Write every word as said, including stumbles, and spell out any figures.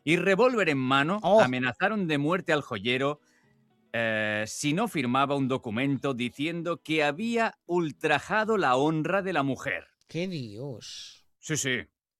y revólver en mano, ¡Oh! amenazaron de muerte al joyero eh, si no firmaba un documento diciendo que había ultrajado la honra de la mujer. ¡Qué Dios! Sí, sí.